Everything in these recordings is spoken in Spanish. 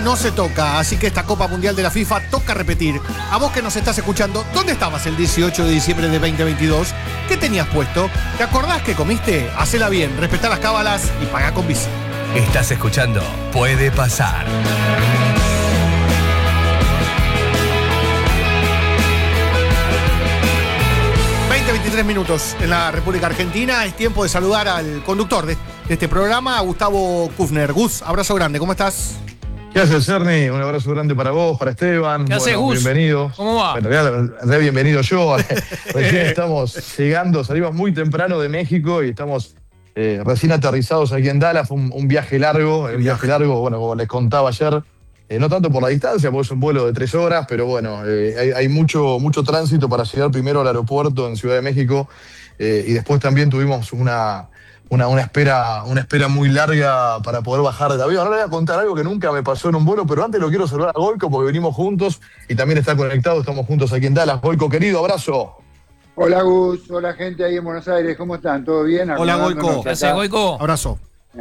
no se toca, así que esta Copa Mundial de la FIFA toca repetir. A vos que nos estás escuchando, ¿dónde estabas el 18 de diciembre de 2022? ¿Qué tenías puesto? ¿Te acordás que comiste? Hacela bien, respetá las cábalas y pagá con Visa. Estás escuchando Puede Pasar. 23 minutos en la República Argentina. Es tiempo de saludar al conductor de este programa, Gustavo Kufner. Gus, abrazo grande, ¿cómo estás? ¿Qué haces, Cerny? Un abrazo grande para vos, para Esteban. ¿Qué haces, Gus? Bienvenido. ¿Cómo va? En realidad, bienvenido yo. Recién estamos llegando, salimos muy temprano de México y estamos recién aterrizados aquí en Dallas. Fue un viaje largo, bueno, como les contaba ayer. No tanto por la distancia, porque es un vuelo de 3 horas, pero bueno, hay mucho tránsito para llegar primero al aeropuerto en Ciudad de México y después también tuvimos una espera muy larga para poder bajar del avión. Ahora les voy a contar algo que nunca me pasó en un vuelo, pero antes lo quiero saludar a Goico porque venimos juntos y también está conectado, estamos juntos aquí en Dallas. Goico, querido, abrazo. Hola Gus, hola gente ahí en Buenos Aires, ¿cómo están? ¿Todo bien? Hola Goico. ¿Qué haces, Goico? Abrazo.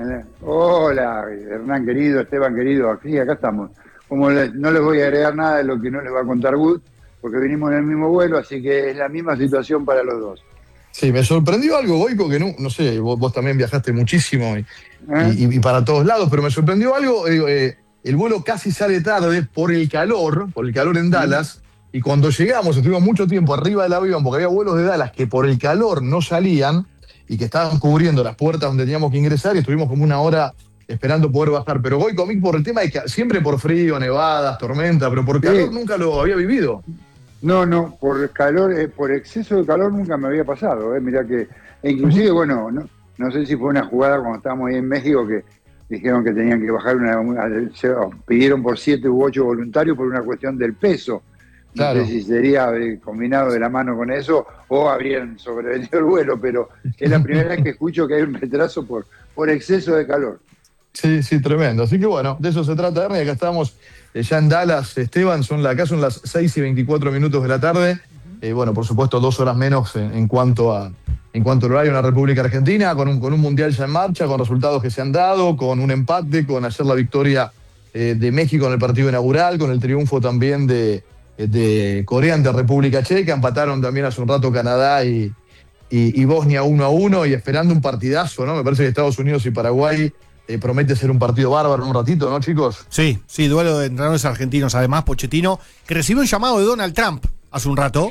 Hola Hernán querido, Esteban querido, aquí acá estamos. No les voy a agregar nada de lo que no les va a contar Gus, porque vinimos en el mismo vuelo, así que es la misma situación para los dos. Sí, me sorprendió algo, Goico, que no sé, vos también viajaste muchísimo y para todos lados, pero me sorprendió algo, el vuelo casi sale tarde por el calor en Dallas, y cuando llegamos estuvimos mucho tiempo arriba del avión, porque había vuelos de Dallas que por el calor no salían, y que estaban cubriendo las puertas donde teníamos que ingresar, y estuvimos como 1 hora esperando poder bajar. Pero voy conmigo por el tema de que siempre por frío, nevadas, tormenta, pero por calor nunca lo había vivido. No, por calor, por exceso de calor nunca me había pasado. Mirá que, inclusive, bueno, no sé si fue una jugada cuando estábamos ahí en México que dijeron que tenían que bajar pidieron por 7 u 8 voluntarios por una cuestión del peso. Claro. No sé si sería combinado de la mano con eso o habrían sobrevenido el vuelo, pero es la primera vez que escucho que hay un retraso por exceso de calor. Sí, tremendo. Así que bueno, de eso se trata, Ernie. Acá estamos ya en Dallas, Esteban. Acá son las 6:24 de la tarde. Bueno, por supuesto, 2 horas menos en cuanto al horario en la República Argentina, con un mundial ya en marcha, con resultados que se han dado, con un empate, con ayer la victoria de México en el partido inaugural, con el triunfo también de Corea ante República Checa. Empataron también hace un rato Canadá y Bosnia 1-1 y esperando un partidazo, ¿no? Me parece que Estados Unidos y Paraguay promete ser un partido bárbaro en un ratito, ¿no, chicos? Sí, duelo de entrenadores argentinos. Además, Pochettino, que recibió un llamado de Donald Trump hace un rato,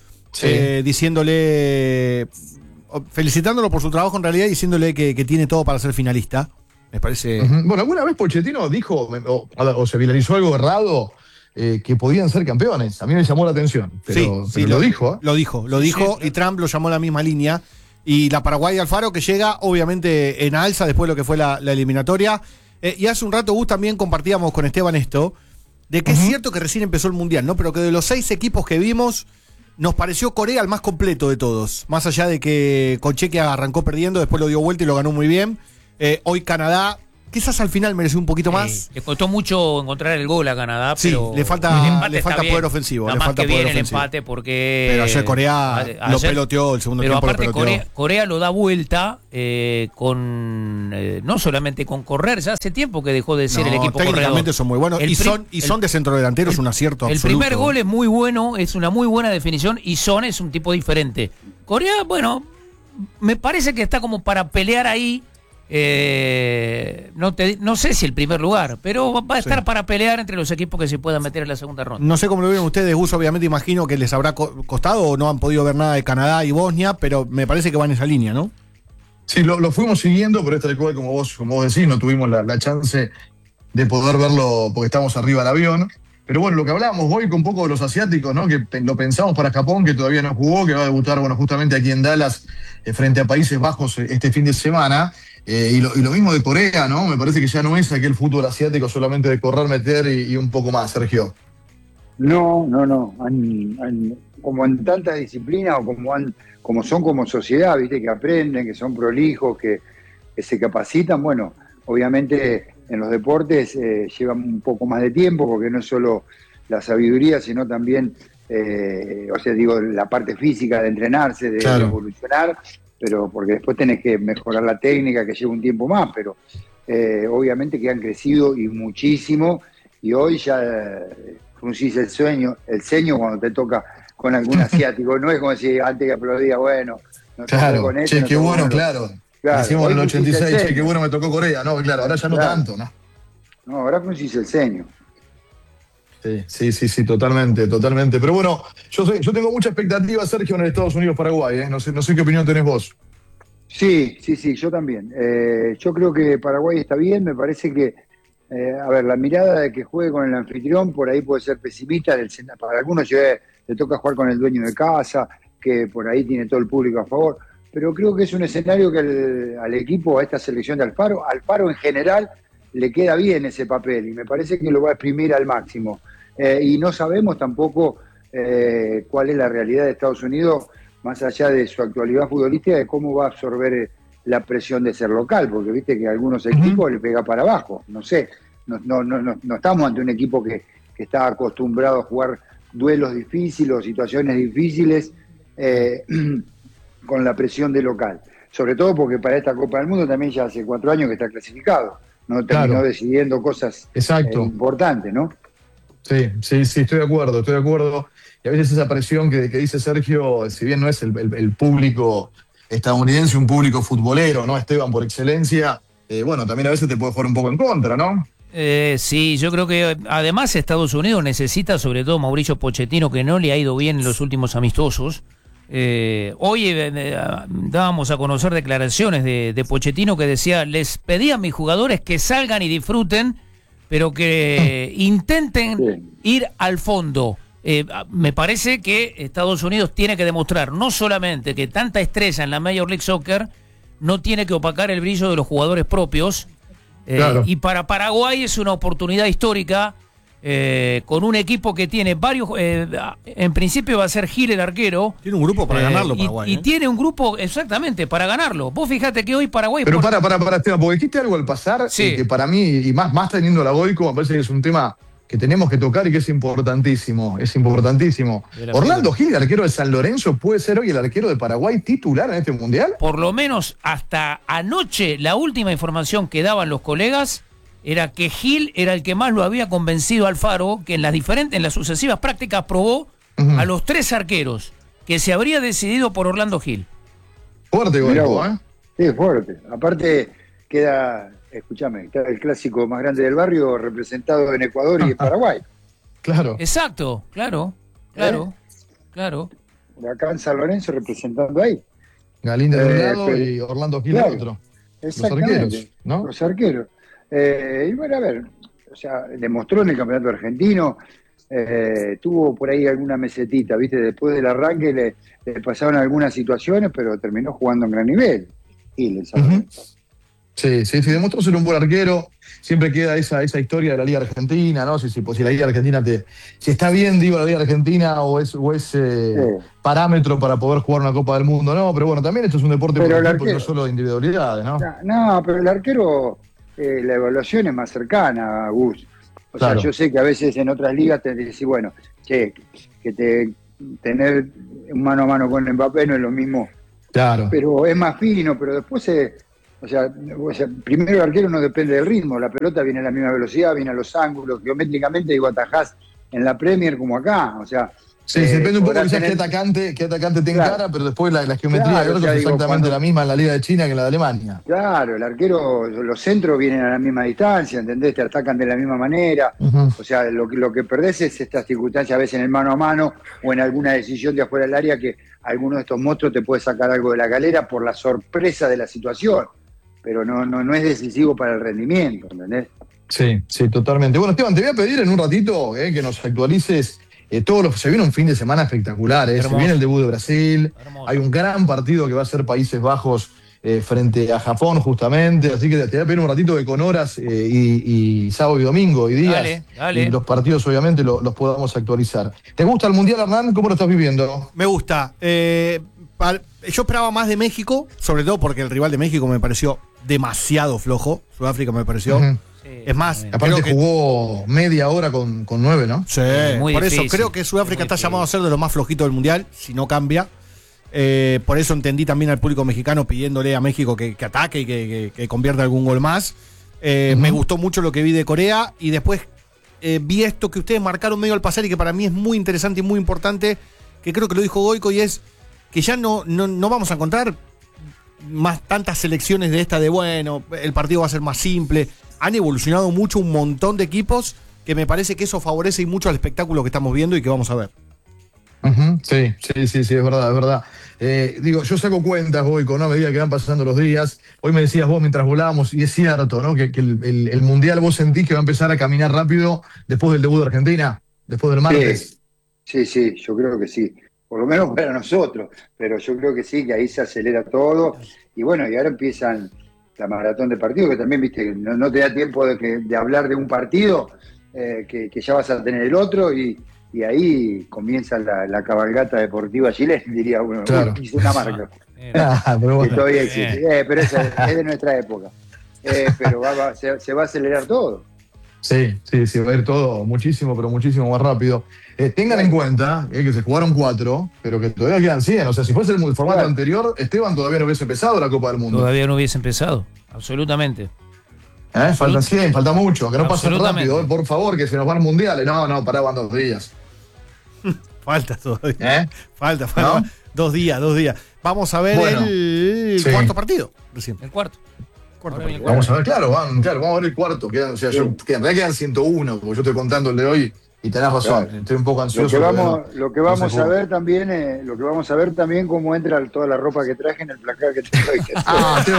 diciéndole, felicitándolo por su trabajo en realidad, diciéndole que tiene todo para ser finalista. Me parece... Bueno, alguna vez Pochettino dijo, o se viralizó algo errado, que podían ser campeones. A mí me llamó la atención, pero lo dijo. Lo dijo y Trump lo llamó a la misma línea. Y la Paraguay Alfaro, que llega obviamente en alza después de lo que fue la eliminatoria. Y hace un rato, Gus, también compartíamos con Esteban esto, de que es cierto que recién empezó el Mundial, ¿no? Pero que de los 6 equipos que vimos, nos pareció Corea el más completo de todos. Más allá de que con Chequia arrancó perdiendo, después lo dio vuelta y lo ganó muy bien. Hoy Canadá, quizás al final mereció un poquito más. Le costó mucho encontrar el gol a Canadá, pero le falta poder ofensivo. Nada más que bien el empate porque... Pero ayer Corea lo peloteó, el segundo tiempo lo peloteó. Pero aparte Corea lo da vuelta no solamente con correr, ya hace tiempo que dejó de ser el equipo corredor. Técnicamente son muy buenos y son de centrodelanteros un acierto absoluto. El primer gol es muy bueno, es una muy buena definición y Son es un tipo diferente. Corea, bueno, me parece que está como para pelear ahí. No sé si el primer lugar, pero va a estar para pelear entre los equipos que se puedan meter en la segunda ronda. No sé cómo lo vieron ustedes, Gus, obviamente imagino que les habrá costado o no han podido ver nada de Canadá y Bosnia, pero me parece que van en esa línea, ¿no? Sí, lo fuimos siguiendo, pero esta cual, como vos decís, no tuvimos la chance de poder verlo porque estamos arriba del avión. Pero bueno, lo que hablábamos hoy con un poco de los asiáticos, ¿no? Que lo pensamos para Japón, que todavía no jugó, que va a debutar, bueno, justamente aquí en Dallas, frente a Países Bajos este fin de semana. Y lo mismo de Corea, ¿no? Me parece que ya no es aquel fútbol asiático solamente de correr, meter y un poco más, Sergio. No. Como en tanta disciplina o como son como sociedad, ¿viste? Que aprenden, que son prolijos, que se capacitan. Bueno, obviamente en los deportes llevan un poco más de tiempo porque no es solo la sabiduría, sino también, la parte física de entrenarse, de evolucionar. Pero porque después tenés que mejorar la técnica, que lleva un tiempo más, pero obviamente que han crecido y muchísimo, y hoy ya fruncís el ceño cuando te toca con algún asiático. No es como si antes que aplaudía, bueno, no Claro, con este, che, no qué tocó bueno, con el claro. otro. Claro, Decimos en hoy el fruncís el 86, che, ceño. qué bueno me tocó Corea. No, claro, ahora ya no Claro. tanto, ¿no? No, ahora fruncís el ceño. Sí, totalmente. Pero bueno, yo tengo mucha expectativa, Sergio, en el Estados Unidos-Paraguay, ¿eh? No sé qué opinión tenés vos. Sí, yo también. Yo creo que Paraguay está bien, me parece que, a ver, la mirada de que juegue con el anfitrión por ahí puede ser pesimista, para algunos le toca jugar con el dueño de casa, que por ahí tiene todo el público a favor, pero creo que es un escenario que al equipo, a esta selección de Alfaro en general, le queda bien ese papel y me parece que lo va a exprimir al máximo. Y no sabemos tampoco cuál es la realidad de Estados Unidos, más allá de su actualidad futbolística, de cómo va a absorber la presión de ser local, porque viste que a algunos equipos le pega para abajo, no sé, no estamos ante un equipo que está acostumbrado a jugar duelos difíciles o situaciones difíciles con la presión de local, sobre todo porque para esta Copa del Mundo también ya hace 4 años que está clasificado, no terminó decidiendo cosas importantes, ¿no? Sí, estoy de acuerdo. Y a veces esa presión que dice Sergio, si bien no es el público estadounidense, un público futbolero, ¿no? Esteban, por excelencia, bueno, también a veces te puede jugar un poco en contra, ¿no? Sí, yo creo que además Estados Unidos necesita, sobre todo Mauricio Pochettino, que no le ha ido bien en los últimos amistosos. Hoy dábamos a conocer declaraciones de Pochettino que decía, les pedí a mis jugadores que salgan y disfruten, pero que intenten ir al fondo. Me parece que Estados Unidos tiene que demostrar no solamente que tanta estrella en la Major League Soccer no tiene que opacar el brillo de los jugadores propios, y para Paraguay es una oportunidad histórica, con un equipo que tiene varios, en principio va a ser Gil el arquero. Tiene un grupo para ganarlo Paraguay. Y tiene un grupo exactamente para ganarlo. Vos fijate que hoy Paraguay... Pero para Esteban, porque dijiste algo al pasar, que para mí, y más teniendo la Goico, me parece que es un tema que tenemos que tocar y que es importantísimo. Orlando Gil, el arquero de San Lorenzo, ¿puede ser hoy el arquero de Paraguay titular en este Mundial? Por lo menos hasta anoche, la última información que daban los colegas era que Gil era el que más lo había convencido a Alfaro, que en las sucesivas prácticas probó a los 3 arqueros, que se habría decidido por Orlando Gil. Fuerte, Goico, ¿eh? Sí, fuerte. Aparte queda... Escúchame, está el clásico más grande del barrio representado en Ecuador y en Paraguay. Claro. Exacto, claro. Acá en San Lorenzo representando ahí. Galíndez de un lado y Orlando Gil del otro. Exactamente. Los arqueros, ¿no? Los arqueros. Y bueno, a ver, o sea, demostró en el campeonato argentino, tuvo por ahí alguna mesetita, ¿viste? Después del arranque le pasaron algunas situaciones, pero terminó jugando en gran nivel. Gil, el San Lorenzo. Sí, demostró ser un buen arquero. Siempre queda esa historia de la Liga Argentina, ¿no? Si la Liga Argentina si está bien, digo, la Liga Argentina o es parámetro para poder jugar una Copa del Mundo, ¿no? Pero bueno, también esto es un deporte por equipo y no solo de individualidades, ¿no? No, pero el arquero, la evaluación es más cercana, Gus. O sea, yo sé que a veces en otras ligas te decís, bueno, que tener un mano a mano con Mbappé no es lo mismo. Claro. Pero es más fino, pero después o sea, primero el arquero no depende del ritmo, la pelota viene a la misma velocidad, viene a los ángulos, geométricamente digo, atajás en la Premier como acá, o sea... Sí, depende un poco quizás qué atacante te encara, pero después la geometría de otros es exactamente la misma en la Liga de China que en la de Alemania. Claro, el arquero, los centros vienen a la misma distancia, ¿entendés? Te atacan de la misma manera, o sea, lo que perdés es estas circunstancias a veces en el mano a mano o en alguna decisión de afuera del área que alguno de estos monstruos te puede sacar algo de la galera por la sorpresa de la situación. Pero no es decisivo para el rendimiento, ¿entendés? Sí, totalmente. Bueno, Esteban, te voy a pedir en un ratito que nos actualices se viene un fin de semana espectacular, se viene el debut de Brasil, hay un gran partido que va a ser Países Bajos frente a Japón justamente, así que te voy a pedir un ratito de con horas y sábado y domingo y días, dale. Y los partidos obviamente los podamos actualizar. ¿Te gusta el Mundial, Hernán? ¿Cómo lo estás viviendo? Me gusta. Yo esperaba más de México, sobre todo porque el rival de México me pareció demasiado flojo. Sudáfrica me pareció. Es más, aparte jugó media hora con 9, ¿no? Sí, por difícil. Eso creo que Sudáfrica está llamado a ser de los más flojitos del Mundial, si no cambia. Por eso entendí también al público mexicano pidiéndole a México que ataque y que convierta algún gol más. Me gustó mucho lo que vi de Corea y después vi esto que ustedes marcaron medio al pasar y que para mí es muy interesante y muy importante, que creo que lo dijo Goico, y es que ya no vamos a encontrar más tantas selecciones de esta de, bueno, el partido va a ser más simple. Han evolucionado mucho un montón de equipos que me parece que eso favorece y mucho al espectáculo que estamos viendo y que vamos a ver. Sí, es verdad, es verdad. Digo, yo saco cuentas, Goico, ¿no? A medida que van pasando los días. Hoy me decías vos mientras volábamos, y es cierto, ¿no? Que el Mundial vos sentís que va a empezar a caminar rápido después del debut de Argentina, después del martes. Sí, yo creo que sí. Por lo menos para nosotros, pero yo creo que sí, que ahí se acelera todo. Y bueno, y ahora empiezan la maratón de partidos, que también, viste, no te da tiempo de hablar de un partido, que ya vas a tener el otro, y ahí comienza la cabalgata deportiva chilena, diría uno. Claro. Hizo una marca. Pero bueno. Que todavía existe. Pero esa es de nuestra época. Pero se va a acelerar todo. Sí, va a ir todo muchísimo, pero muchísimo más rápido. Tengan en cuenta que se jugaron 4, pero que todavía quedan 100. O sea, si fuese el formato anterior, Esteban todavía no hubiese empezado la Copa del Mundo. Todavía no hubiese empezado, absolutamente. Faltan 100, falta mucho, que no pasen rápido, por favor, que se nos van mundiales. No, pará, van 2 días. Falta todavía. Falta. ¿No? 2 días. Vamos a ver el cuarto partido recién. El cuarto. Vamos a ver, vamos a ver el cuarto. En realidad quedan 101, porque yo estoy contando el de hoy. Y tenés razón, estoy un poco ansioso. Lo que vamos a ver también, cómo entra toda la ropa que traje en el placar que tengo que hacer.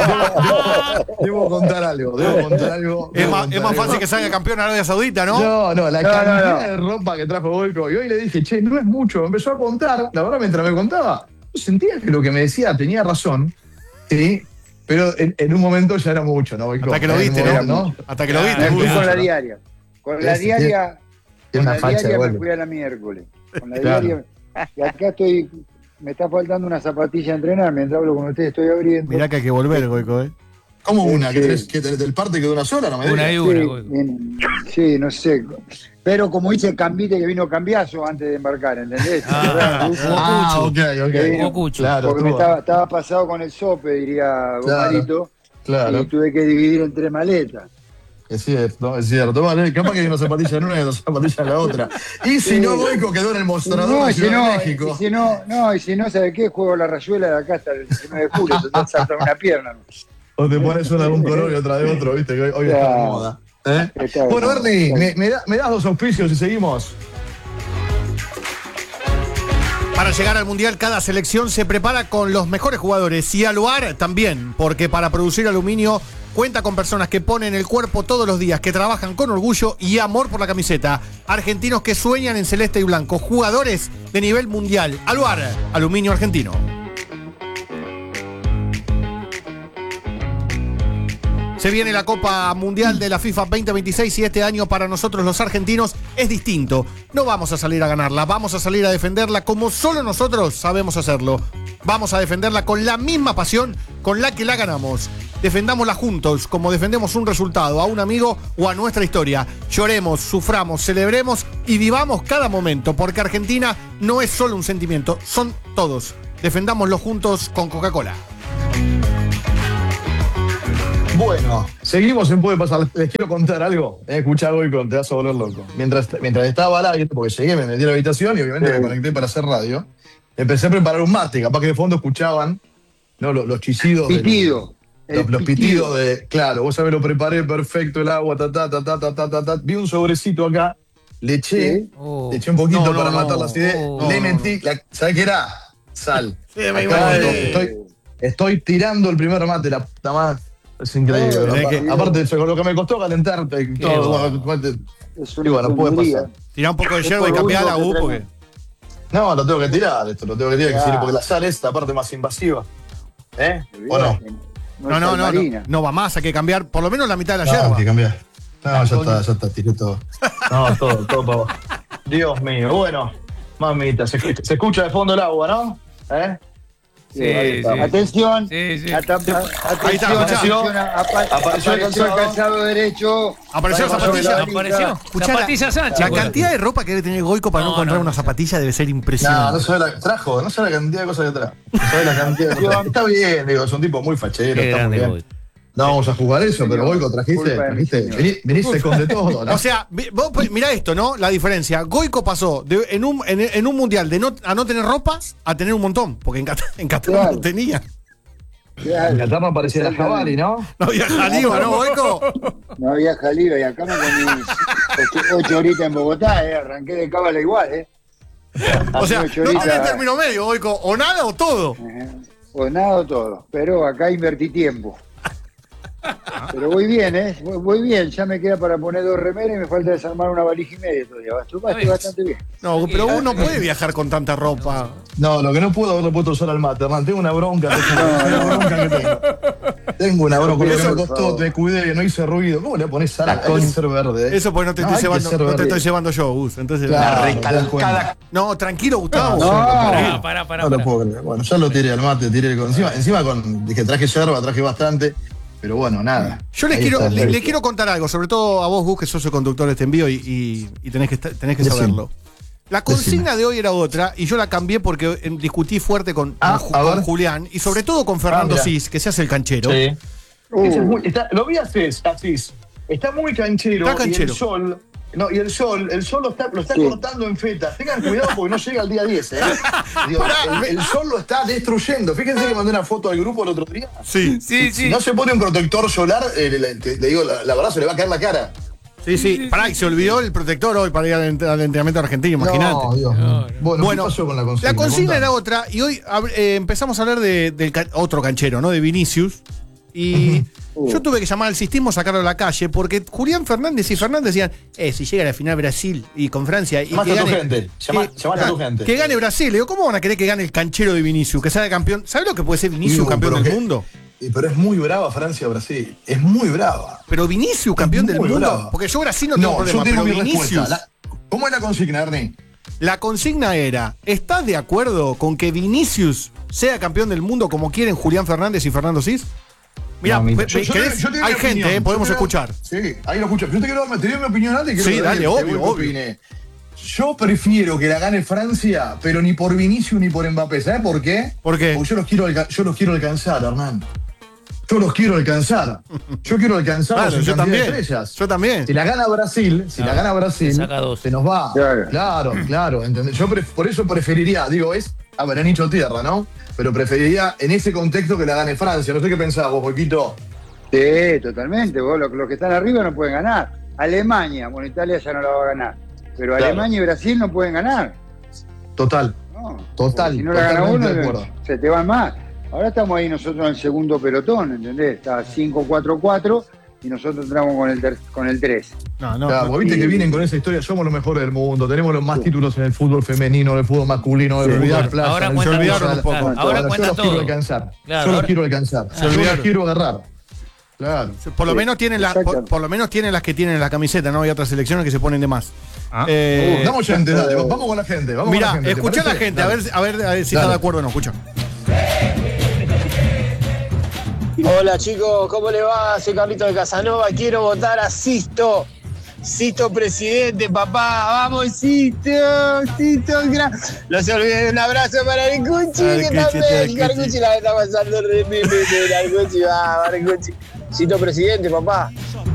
Debo contar algo. Es más fácil que salga campeón Arabia Saudita, ¿no? No, la cantidad de ropa que trajo Goico. Y hoy le dije, che, no es mucho. Empezó a contar, la verdad, mientras me contaba, yo sentía que lo que me decía tenía razón, sí, pero en un momento ya era mucho, ¿no, Goico? Hasta que lo viste, ¿no? Hasta que lo viste. Con la diaria. Con la diaria me fui a la miércoles. Con la diaria. Y acá estoy. Me está faltando una zapatilla a entrenar. Mientras hablo con ustedes, estoy abriendo. Mirá que hay que volver, Goico, ¿eh? ¿Cómo una? ¿Que del parte quedó una sola? No me digas. Una, Goico. Sí, no sé. Pero como dice Cambite, que vino cambiazo antes de embarcar, ¿entendés? Ok. Claro, porque estaba pasado con el sope, diría Gomarito. Claro. Y tuve que dividir en 3 maletas. Es cierto. Vale, capaz que hay una zapatilla en una y una zapatilla en la otra. Y si no, Goico quedó en el mostrador de Ciudad de México. Y si no, ¿sabes qué? Juego la rayuela de acá hasta el 19 de julio, te salta una pierna. O te pones una de un color y otra de otro, viste, que hoy está de moda. Bueno, Bernie, me das 2 auspicios y seguimos. Para llegar al Mundial, cada selección se prepara con los mejores jugadores, y Aluar también, porque para producir aluminio cuenta con personas que ponen el cuerpo todos los días, que trabajan con orgullo y amor por la camiseta. Argentinos que sueñan en celeste y blanco, jugadores de nivel mundial. Aluar, aluminio argentino. Se viene la Copa Mundial de la FIFA 2026 y este año para nosotros los argentinos es distinto. No vamos a salir a ganarla, vamos a salir a defenderla como solo nosotros sabemos hacerlo. Vamos a defenderla con la misma pasión con la que la ganamos. Defendámosla juntos, como defendemos un resultado, a un amigo o a nuestra historia. Lloremos, suframos, celebremos y vivamos cada momento, porque Argentina no es solo un sentimiento, son todos. Defendámoslo juntos con Coca-Cola. Bueno, seguimos en Puede Pasar. Les quiero contar algo. Escuchá, Goico, te vas a volver loco. Mientras estaba al aire, porque llegué, me metí a la habitación y obviamente me conecté para hacer radio, empecé a preparar un mate. Capaz que de fondo escuchaban, ¿no? los chillidos. Los pitidos de. Claro, vos sabés, lo preparé perfecto, el agua, Vi un sobrecito acá, le eché un poquito para matar la acidez, le metí, ¿sabés qué era? Sal. Sí, estoy tirando el primer mate, la puta más. Es increíble. Aparte, con lo que me costó calentarte y todo. Y bueno, puede pasar. Tirá un poco de yerba y cambiar la U, porque. No, lo tengo que tirar, porque la sal es la parte más invasiva. ¿O no? No va más, hay que cambiar por lo menos la mitad de la yerba. Hay que cambiar. No, ya está, tiré todo. No, todo para abajo. Dios mío, bueno, mamita, se escucha de fondo el agua, ¿no? Sí. Atención. Apareció el calzado derecho. Apareció la zapatilla. Zapatilla Sánchez. La cantidad de ropa que debe tener Goico para no encontrar una zapatilla debe ser impresionante. No sabe no sabe la cantidad de cosas que trae. No sabe la cantidad de cosas. Está bien, digo, es un tipo muy fachero, está muy bien. No vamos a jugar eso, pero Goico trajiste, viniste con de todo, ¿no? O sea, vos mirá esto, ¿no? La diferencia. Goico pasó en un mundial de a no tener ropa a tener un montón, porque en Qatar no tenía. En Qatar no aparecía la Jabari, ¿no? No había Jaliba, ¿no, Goico? No había Jaliba y acá me comí 8 horitas en Bogotá, arranqué de cábala igual, O sea, no tenés término medio, Goico, o nada o todo. O nada o todo, pero acá invertí tiempo. Pero voy bien, voy bien, ya me queda para poner 2 remeras y me falta desarmar una valija y media todavía. Estoy bastante bien. No, pero uno puede viajar con tanta ropa. No, lo que no puedo haberle puesto usar al mate, hermano. Tengo una bronca. Tengo una bronca, porque me costó, te cuidé, no hice ruido. ¿Cómo le pones sal? Hay que ser verde. Eso porque no te estoy llevando yo, Gus. Entonces, no, tranquilo, Gustavo. Pará. No lo puedo creer. Bueno, ya lo tiré al mate, encima dije, traje yerba, traje bastante. Pero bueno, nada. Yo les quiero contar algo, sobre todo a vos, Gus, que sos el conductor de este envío y tenés que saberlo. La consigna de hoy era otra y yo la cambié porque discutí fuerte con Julián y sobre todo con Fernando Cis, que se hace el canchero. Sí. Lo vi a Cis. Está muy canchero. Está canchero. Y el sol lo está cortando en feta. Tengan cuidado porque no llega al día 10, Digo, el sol lo está destruyendo. Fíjense que mandé una foto al grupo el otro día. Sí. Si no se pone un protector solar, le digo, la verdad se le va a caer la cara. Sí. Pará, y se olvidó el protector hoy para ir al entrenamiento argentino, imagínate. No, Dios. Bueno, ¿qué pasó con la consigna? La consigna era otra y hoy empezamos a hablar del otro canchero, ¿no? De Vinicius. Y yo tuve que llamar al sistema, sacarlo a la calle, porque Julián Fernández y Fernández decían, si llega a la final Brasil y con Francia, y llamate a tu gente, llamate a tu gente. Que gane Brasil. Le digo, ¿cómo van a querer que gane el canchero de Vinicius? Que sea campeón. ¿Sabes lo que puede ser Vinicius campeón del mundo? Pero es muy brava Francia-Brasil. Es muy brava. Pero Vinicius campeón del mundo. Brava. Porque yo Brasil no tengo problema, pero Vinicius. ¿Cómo es la consigna, Ernie? La consigna era, ¿estás de acuerdo con que Vinicius sea campeón del mundo como quieren Julián Fernández y Fernando Cis? Mirá, hay gente, podemos escuchar. Sí, ahí lo escucho. Yo te quiero dar mi opinión antes. Sí, dale, obvio. Yo prefiero que la gane Francia, pero ni por Vinicius ni por Mbappé. ¿Sabes por qué? ¿Por qué? Porque yo los quiero alcanzar, Hernán. Yo los quiero alcanzar. Yo quiero alcanzar yo también. Estrellas. Yo también. Si la gana Brasil, se nos va. Claro. ¿entendés? Yo por eso preferiría, en nicho tierra, ¿no? Pero preferiría en ese contexto que la gane Francia. No sé qué pensás vos, Boquito. Sí, totalmente. Vos, los que están arriba no pueden ganar. Alemania, Italia ya no la va a ganar. Pero Alemania y Brasil no pueden ganar. Total. Si no la gana uno, se te van más. Ahora estamos ahí nosotros en el segundo pelotón, ¿entendés? Está 5-4-4 y nosotros entramos con el 3. Vos viste que vienen con esa historia, somos los mejores del mundo, tenemos los más títulos en el fútbol femenino, en el fútbol masculino, en el fútbol plaza. Ahora se olvidaron un poco. Ahora cuenta todo. Yo los quiero alcanzar. Yo los quiero agarrar. Claro. Por lo menos tienen las que tienen la camiseta, ¿no? Hay otras selecciones que se ponen de más. Damos ya dale, vamos con la gente. Mirá, escuchá a la gente, a ver si está de acuerdo o no. Escucha. Hola chicos, ¿cómo le va? Soy Carlito de Casanova, quiero votar a Sisto. Sisto presidente, papá, vamos Sisto, no se olviden, un abrazo para Arcucci, que también, Arcucci la está pasando re bien, Arcucci, va, Arcucci. Sisto presidente, papá.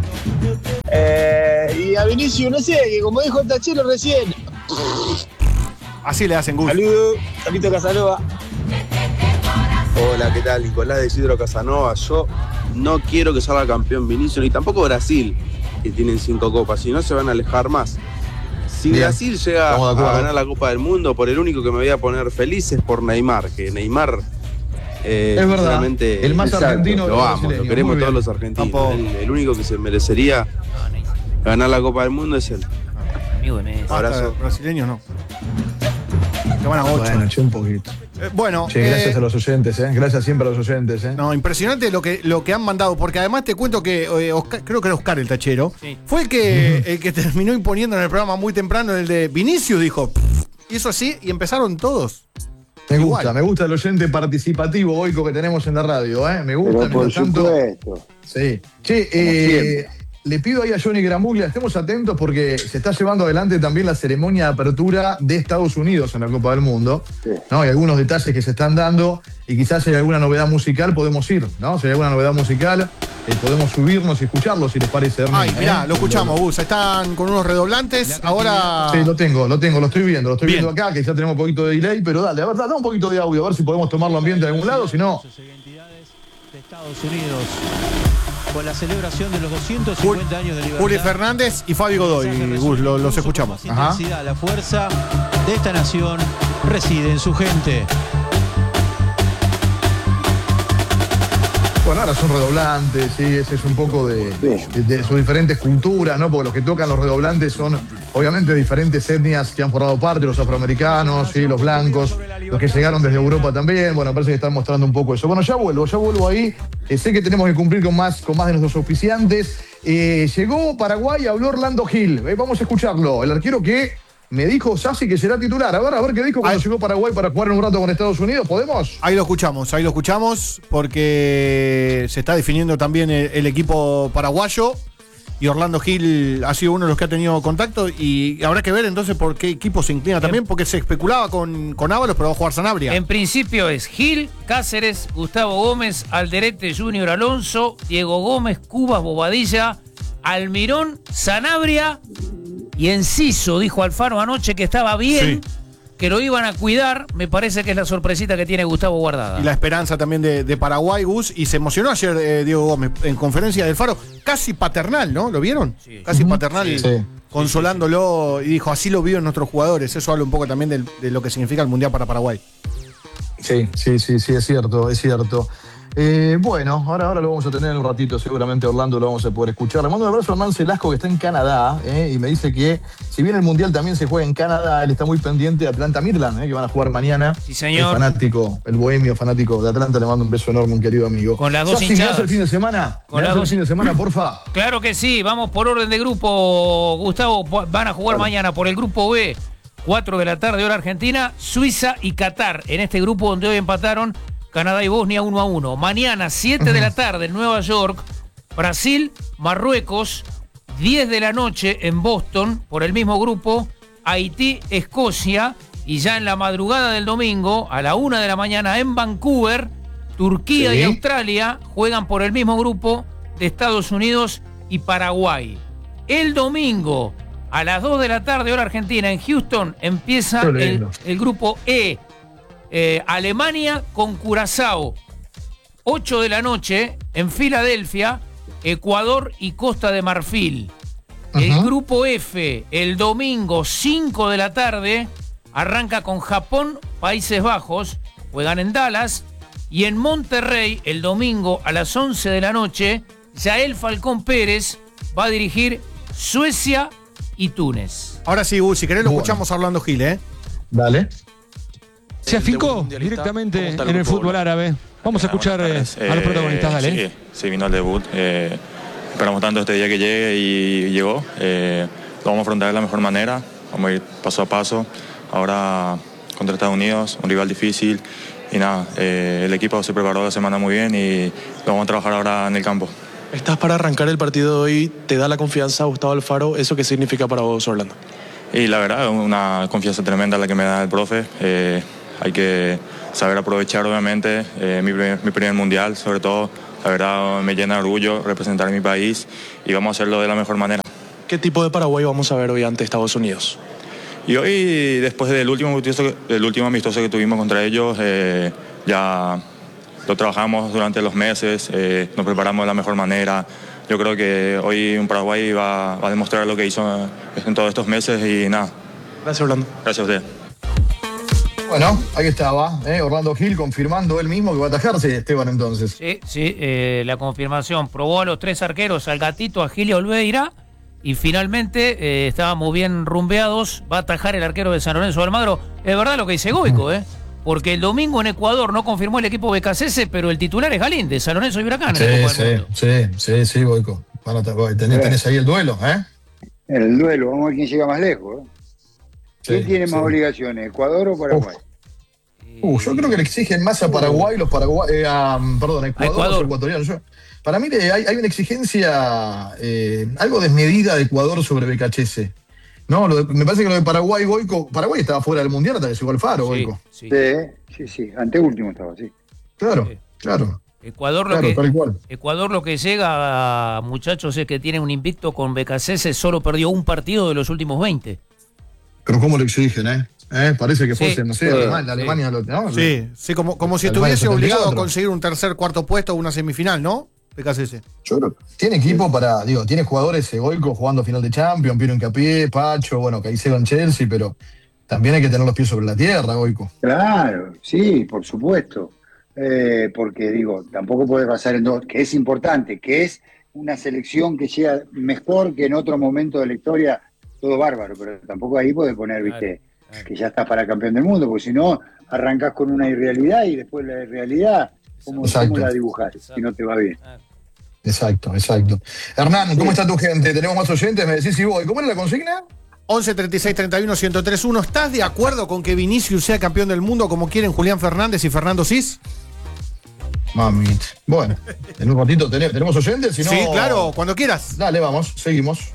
Y a Vinicius, no sé, que como dijo Tachelo recién. Así le hacen gusto. Saludos, Carlito de Casanova. Hola, ¿qué tal? Nicolás de Isidro Casanova. Yo no quiero que salga campeón Vinicius, ni tampoco Brasil, que tienen 5 copas, si no se van a alejar más. Si Brasil llega a ganar la Copa del Mundo, por el único que me voy a poner feliz es por Neymar, que Neymar es verdad, el más argentino. Lo amo, lo queremos todos los argentinos. El único que se merecería ganar la Copa del Mundo es él. Amigo de Messi. Abrazo. Brasileños no. Que van a 8. Bueno, un poquito. Gracias a los oyentes, gracias siempre a los oyentes. No, impresionante lo que han mandado, porque además te cuento que creo que era Oscar el tachero, fue el que terminó imponiendo en el programa muy temprano, el de Vinicius, dijo, hizo así y empezaron todos. Me gusta el oyente participativo, Boico, que tenemos en la radio, me gusta. Pero por supuesto. Sí. Che, le pido ahí a Johnny Gramuglia, estemos atentos porque se está llevando adelante también la ceremonia de apertura de Estados Unidos en la Copa del Mundo, ¿no? Hay algunos detalles que se están dando y quizás si hay alguna novedad musical podemos ir, ¿no? Si hay alguna novedad musical podemos subirnos y escucharlo si les parece. Ay, mirá, lo escuchamos, Gus. Están con unos redoblantes, ahora... Sí, lo estoy viendo acá, que ya tenemos un poquito de delay, pero dale, a ver, da un poquito de audio, a ver si podemos tomarlo ambiente de algún lado, si no... de Estados Unidos con la celebración de los 250 años de libertad. Juli Fernández y Fabi Godoy, Gus, los escuchamos. Intensidad, la fuerza de esta nación reside en su gente. Bueno, ahora son redoblantes, sí, ese es un poco de sus diferentes culturas, ¿no? Porque los que tocan los redoblantes son, obviamente, diferentes etnias que han formado parte, los afroamericanos, ¿sí? Los blancos, los que llegaron desde Europa también. Bueno, parece que están mostrando un poco eso. Bueno, ya vuelvo ahí. Sé que tenemos que cumplir con más de nuestros auspiciantes. Llegó Paraguay, habló Orlando Gil. Vamos a escucharlo. El arquero que me dijo Sassi que será titular. A ver qué dijo cuando llegó Paraguay para jugar en un rato con Estados Unidos. ¿Podemos? Ahí lo escuchamos porque se está definiendo también el equipo paraguayo y Orlando Gil ha sido uno de los que ha tenido contacto y habrá que ver entonces por qué equipo se inclina también, porque se especulaba con Ábalos, pero va a jugar Sanabria. En principio es Gil, Cáceres, Gustavo Gómez, Alderete Junior Alonso, Diego Gómez, Cubas, Bobadilla, Almirón, Sanabria y Enciso. Dijo Alfaro anoche que estaba bien, que lo iban a cuidar. Me parece que es la sorpresita que tiene Gustavo Guardada. Y la esperanza también de Paraguay, Gus. Y se emocionó ayer Diego Gómez en conferencia del Faro. Casi paternal, ¿no? ¿Lo vieron? Sí. Casi paternal, consolándolo. Y dijo, así lo vio en nuestros jugadores. Eso habla un poco también de lo que significa el Mundial para Paraguay. Sí, es cierto. Bueno, ahora lo vamos a tener en un ratito, seguramente Orlando lo vamos a poder escuchar. Le mando un abrazo a Hernán Celasco, que está en Canadá, y me dice que si bien el Mundial también se juega en Canadá, él está muy pendiente de Atlanta Midland, que van a jugar mañana. Sí, señor. El bohemio fanático de Atlanta, le mando un beso enorme, un querido amigo. Con las dos hinchadas. el fin de semana? El fin de semana, porfa? Claro que sí, vamos por orden de grupo, Gustavo. Van a jugar mañana por el grupo B, 4 de la tarde, hora argentina, Suiza y Qatar. En este grupo donde hoy empataron Canadá y Bosnia 1-1. Mañana, 7 de la tarde en Nueva York, Brasil, Marruecos, 10 de la noche en Boston, por el mismo grupo, Haití, Escocia, y ya en la madrugada del domingo, a la 1 de la mañana en Vancouver, Turquía y Australia juegan por el mismo grupo de Estados Unidos y Paraguay. El domingo, a las 2 de la tarde, hora argentina, en Houston, empieza el grupo E. Alemania con Curazao. 8 de la noche en Filadelfia, Ecuador y Costa de Marfil. El grupo F, el domingo 5 de la tarde, arranca con Japón, Países Bajos, juegan en Dallas, y en Monterrey, el domingo a las 11 de la noche, Yael Falcón Pérez va a dirigir Suecia y Túnez. Ahora sí, Gus, si querés lo escuchamos a Orlando Gil, Dale. Se afincó directamente en el fútbol árabe. Vamos a escuchar a los protagonistas, dale. Sí, vino al debut. Esperamos tanto este día que llegue y llegó. Lo vamos a afrontar de la mejor manera. Vamos a ir paso a paso. Ahora contra Estados Unidos, un rival difícil. Y nada, el equipo se preparó la semana muy bien y lo vamos a trabajar ahora en el campo. Estás para arrancar el partido de hoy. ¿Te da la confianza Gustavo Alfaro? ¿Eso qué significa para vos, Orlando? Y la verdad, una confianza tremenda la que me da el profe. Hay que saber aprovechar, obviamente, mi primer mundial, sobre todo. La verdad, me llena de orgullo representar a mi país y vamos a hacerlo de la mejor manera. ¿Qué tipo de Paraguay vamos a ver hoy ante Estados Unidos? Y hoy, después del último amistoso que tuvimos contra ellos, ya lo trabajamos durante los meses, nos preparamos de la mejor manera. Yo creo que hoy un Paraguay va a demostrar lo que hizo en todos estos meses y nada. Gracias, Orlando. Gracias a usted. Bueno, ahí estaba, Orlando Gil confirmando él mismo que va a atajarse, Esteban, entonces. Sí, la confirmación. Probó a los 3 arqueros, al Gatito, a Gil y a Olveira, y finalmente estábamos bien rumbeados. Va a atajar el arquero de San Lorenzo de Almagro. Es verdad lo que dice Goico, porque el domingo en Ecuador no confirmó el equipo BKCS, pero el titular es Galíndez, San Lorenzo y Huracán. Sí, Goico. Tenés ahí el duelo, El duelo, vamos a ver quién llega más lejos. ¿Quién tiene más obligaciones, Ecuador o Paraguay? Yo creo que le exigen más a Paraguay, Ecuador, los ecuatorianos. Para mí hay una exigencia algo desmedida de Ecuador sobre BKHS. No, me parece que lo de Paraguay, Goico, Paraguay estaba fuera del Mundial hasta que llegó Alfaro, Goico. Sí, anteúltimo estaba, sí. Claro, claro. Ecuador lo que llega, muchachos, es que tiene un invicto con BKHS, solo perdió un partido de los últimos 20. Pero cómo lo exigen, parece que fuese, no sé, Alemania. ¿No? Sí, como si estuviese obligado a conseguir un tercer, cuarto puesto o una semifinal, ¿no? BKHS. Yo creo que tiene equipo tiene jugadores Goico jugando final de Champions, Piero Hincapié, Pacho, Caicedo en Chelsea, pero también hay que tener los pies sobre la tierra, Goico. Claro, sí, por supuesto. Porque tampoco puede pasar en dos, que es importante, que es una selección que llega mejor que en otro momento de la historia, todo bárbaro, pero tampoco ahí puede poner, viste, que ya estás para campeón del mundo, porque si no, arrancás con una irrealidad y después la irrealidad, ¿cómo la dibujás si no te va bien? Exacto. Hernán, ¿cómo está tu gente? ¿Tenemos más oyentes? Me decís si voy. ¿Cómo era la consigna? 11 36 31 1031. ¿Estás de acuerdo con que Vinicius sea campeón del mundo como quieren Julián Fernández y Fernando Cis? Mamita. Bueno, en un ratito tenemos oyentes, si no... Sí, claro, cuando quieras. Dale, vamos, seguimos.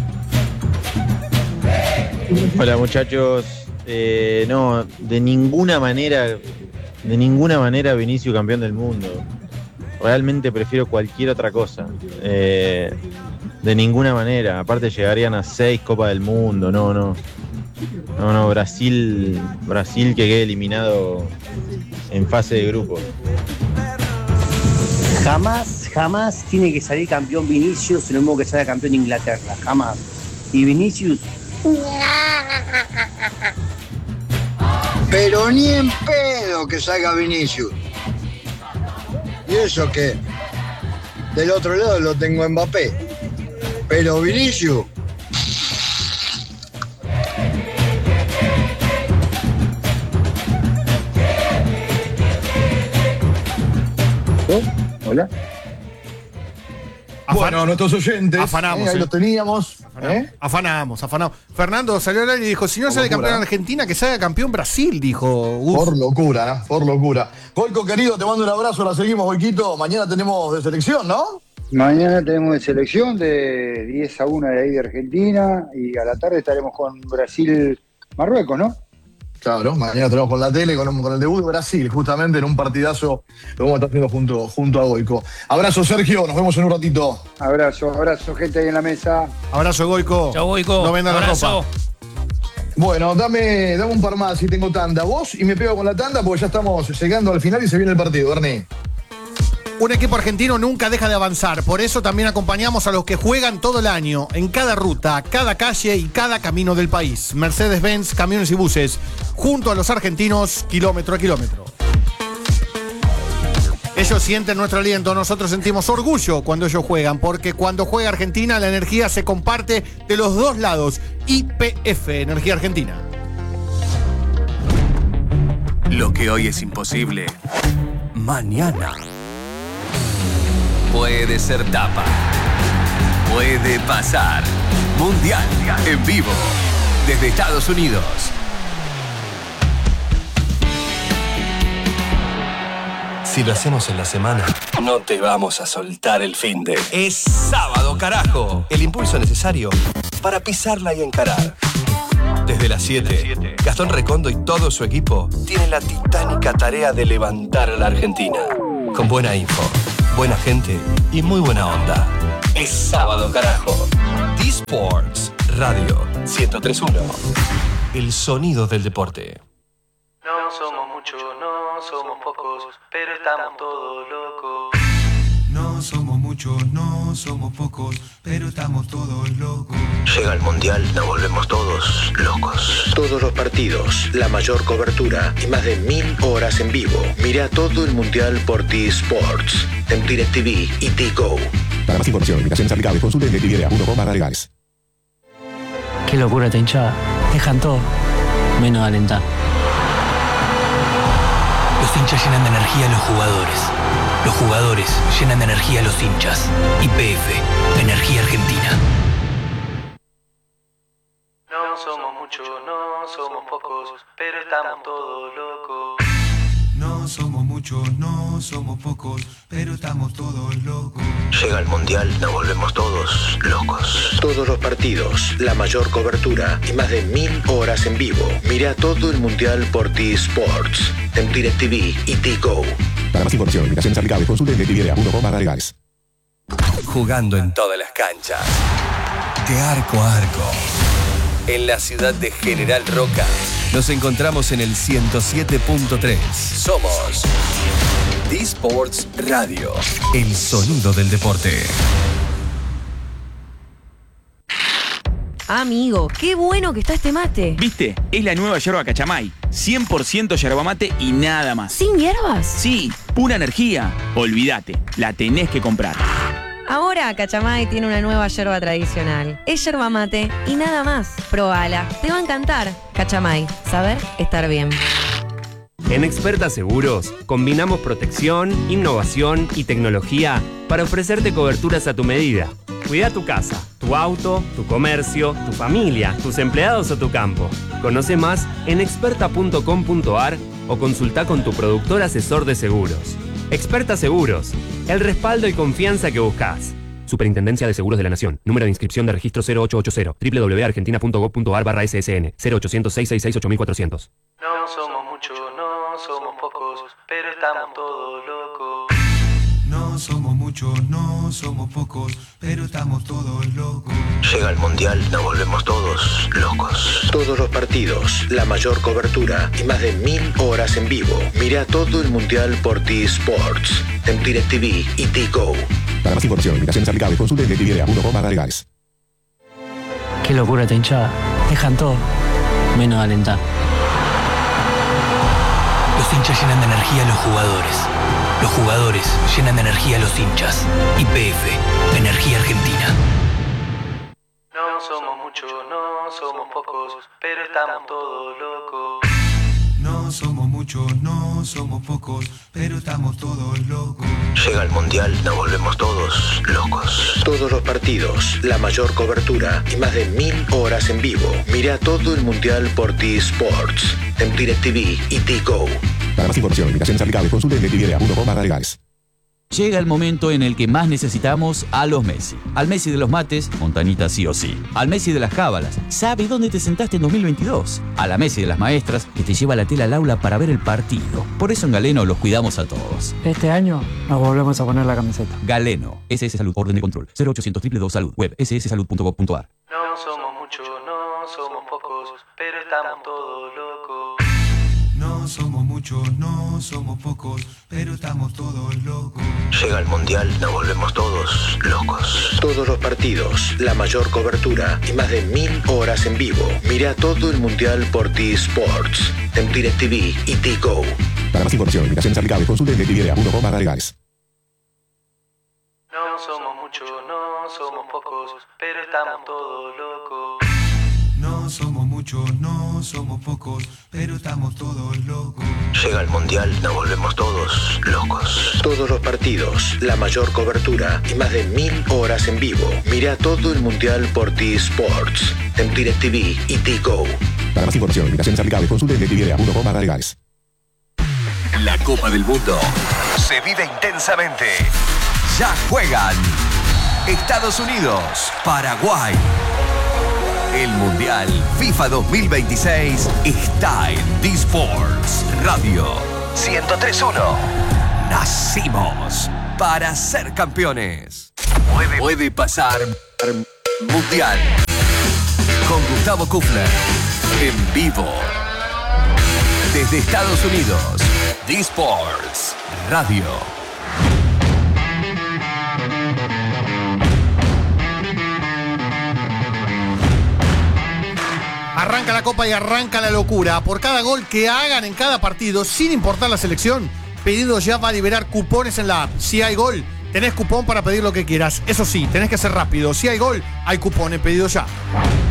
Hola, muchachos. No, de ninguna manera Vinicius campeón del mundo. Realmente prefiero cualquier otra cosa. De ninguna manera. Aparte llegarían a 6 Copas del Mundo. No, Brasil que quede eliminado en fase de grupos. Jamás tiene que salir campeón Vinicius, lo mismo que salga campeón Inglaterra, jamás. Y Vinicius... Pero ni en pedo que salga Vinicius. Y eso que del otro lado lo tengo a Mbappé. Pero Vinicius... Hola. Bueno, nuestros oyentes, afanamos, ahí los teníamos. Afanamos. Fernando salió al aire y dijo, si no sale campeón Argentina, que salga campeón Brasil, dijo. Por locura. Goico, querido, te mando un abrazo, la seguimos, Goiquito. Mañana tenemos de selección, ¿no? Mañana tenemos de selección de 10-1 de ahí de Argentina y a la tarde estaremos con Brasil-Marruecos, ¿no? Claro, mañana tenemos con la tele, con el debut de Brasil, justamente en un partidazo lo vamos a estar haciendo junto a Goico. Abrazo, Sergio, nos vemos en un ratito. Abrazo, gente ahí en la mesa. Abrazo, Goico. Chau, Goico. No vendan la ropa. Bueno, dame un par más si tengo tanda. Vos y me pego con la tanda porque ya estamos llegando al final y se viene el partido, Ernie. Un equipo argentino nunca deja de avanzar, por eso también acompañamos a los que juegan todo el año, en cada ruta, cada calle y cada camino del país. Mercedes-Benz, camiones y buses, junto a los argentinos, kilómetro a kilómetro. Ellos sienten nuestro aliento, nosotros sentimos orgullo cuando ellos juegan, porque cuando juega Argentina la energía se comparte de los dos lados. YPF, Energía Argentina. Lo que hoy es imposible, mañana puede ser tapa. Puede pasar. Mundial en vivo desde Estados Unidos. Si lo hacemos en la semana, no te vamos a soltar el finde. Es sábado, carajo. El impulso necesario para pisarla y encarar. Desde las 7, Gastón Recondo y todo su equipo tienen la titánica tarea de levantar a la Argentina. Con buena info, buena gente y muy buena onda. Es sábado, carajo. D-Sports Radio 103.1. El sonido del deporte. No somos muchos, no somos pocos, pero estamos todos locos. No somos muchos, no somos pocos, pero estamos todos locos. Llega el Mundial, nos volvemos todos locos. Todos los partidos, la mayor cobertura y más de 1000 horas en vivo. Mira todo el Mundial por T-Sports, en DirecTV y T-Go. Para más información, limitaciones aplicables, consulte en DirecTV.com/legales. Qué locura esta hinchada. Dejan todo, menos alentar. Los hinchas llenan de energía a los jugadores. Los jugadores llenan de energía a los hinchas. YPF, Energía Argentina. No somos muchos, no somos pocos, pero estamos todos locos. somos muchos, no somos pocos, pero estamos todos locos. Llega el Mundial, nos volvemos todos locos. Todos los partidos, la mayor cobertura y más de 1000 horas en vivo. Mira todo el Mundial por T-Sports, en DirecTV y T-Go. Para más información, limitaciones aplicables, consulte en DirecTV.com/legales. Jugando en todas las canchas, de arco a arco. En la ciudad de General Roca, nos encontramos en el 107.3. Somos T-Sports Radio, el sonido del deporte. Amigo, qué bueno que está este mate. ¿Viste? Es la nueva yerba Cachamay. 100% yerba mate y nada más. ¿Sin hierbas? Sí, pura energía. Olvídate, la tenés que comprar. Ahora Cachamay tiene una nueva yerba tradicional. Es yerba mate y nada más. Probala, te va a encantar. Cachamay, saber estar bien. En Experta Seguros, combinamos protección, innovación y tecnología para ofrecerte coberturas a tu medida. Cuida tu casa, tu auto, tu comercio, tu familia, tus empleados o tu campo. Conoce más en experta.com.ar o consulta con tu productor asesor de seguros. Experta Seguros, el respaldo y confianza que buscas. Superintendencia de Seguros de la Nación. Número de inscripción de registro 0880. www.argentina.gov.ar/SSN. 0800-666-8400. No somos muchos, no somos pocos, pero estamos todos locos. No somos muchos, no somos pocos, pero estamos todos locos. Llega el Mundial, nos volvemos todos locos. Todos los partidos, la mayor cobertura y más de 1000 horas en vivo. Mira todo el Mundial por T-Sports, en DirecTV y T-Go. Para más información, limitaciones aplicables, consulte en DirecTV.com/legales. Qué locura esta hinchada. Dejan todo, menos alentar. Los hinchas llenan de energía a los jugadores. Los jugadores llenan de energía a los hinchas. YPF, Energía Argentina. No somos muchos, no somos pocos, pero estamos todos locos. No somos muchos, no somos pocos, pero estamos todos locos. Llega el Mundial, nos volvemos todos locos. Todos los partidos, la mayor cobertura y más de 1000 horas en vivo. Mira todo el Mundial por T-Sports, en DirecTV y T-Go. Para más información, limitaciones aplicables, consulte en DirecTV.com/legales. Llega el momento en el que más necesitamos a los Messi. Al Messi de los mates, Montanita sí o sí. Al Messi de las cábalas, sabe dónde te sentaste en 2022. A la Messi de las maestras, que te lleva la tela al aula para ver el partido. Por eso en Galeno los cuidamos a todos. Este año nos volvemos a poner la camiseta. Galeno, SS Salud, orden de control. 0800 222 Salud, web sssalud.gov.ar. No somos muchos, no somos pocos, pero estamos todos locos. No somos muchos, no somos pocos, pero estamos todos locos. Llega el Mundial, nos volvemos todos locos. Todos los partidos, la mayor cobertura y más de 1000 horas en vivo. Mira todo el Mundial por T-Sports, en DirecTV y T-Go. Para más información, limitaciones aplicables, consulte en DirecTV.com/legales. No somos muchos, no somos pocos, pero estamos todos locos. No somos muchos, no somos pocos, pero estamos todos locos. Llega el Mundial, nos volvemos todos locos. Todos los partidos, la mayor cobertura y más de 1000 horas en vivo. Mira todo el Mundial por T-Sports, en DirecTV y T-Go. Para más información, limitaciones aplicables, consulte en DirecTV.com/legales. La Copa del Mundo se vive intensamente. Ya juegan Estados Unidos, Paraguay. El Mundial FIFA 2026 está en T-Sports Radio 103.1. Nacimos para ser campeones. Puede pasar Mundial con Gustavo Kufner en vivo desde Estados Unidos. T-Sports Radio. Arranca la Copa y arranca la locura. Por cada gol que hagan en cada partido, sin importar la selección, Pedidos Ya va a liberar cupones en la app. Si hay gol, tenés cupón para pedir lo que quieras. Eso sí, tenés que ser rápido. Si hay gol, hay cupones. Pedidos Ya.